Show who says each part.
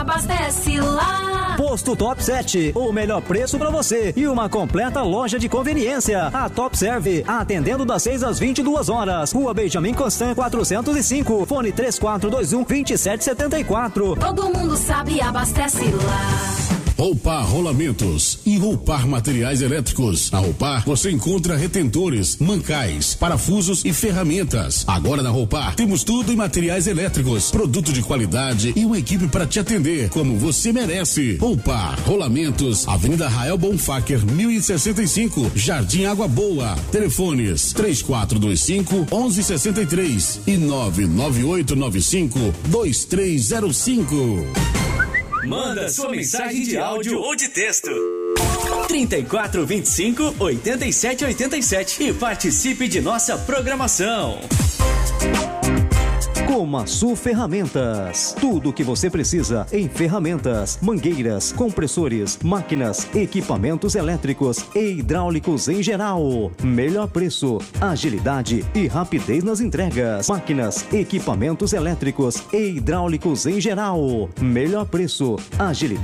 Speaker 1: abastece lá.
Speaker 2: Posto Top 7, o melhor preço para você e uma completa loja de conveniência. A Top Serve, atendendo das 6 às 22 horas. Rua Benjamin Constant 405, fone 3421-2774.
Speaker 1: Todo mundo sabe, abastece lá.
Speaker 3: Roupar Rolamentos e Roupar Materiais Elétricos. Na Roupar você encontra retentores, mancais, parafusos e ferramentas. Agora na Roupar temos tudo em materiais elétricos, produto de qualidade e uma equipe para te atender como você merece. Roupar Rolamentos, Avenida Rael Bonfacker 1065, Jardim Água Boa. Telefones 3425-1163 e 99895-2305.
Speaker 4: Manda sua mensagem de áudio ou de texto. 3425-8787 e participe de nossa programação.
Speaker 2: Comaçu Ferramentas. Tudo o que você precisa em ferramentas, mangueiras, compressores, máquinas, equipamentos elétricos e hidráulicos em geral. Melhor preço, agilidade e rapidez nas entregas. Máquinas, equipamentos elétricos e hidráulicos em geral. Melhor preço, agilidade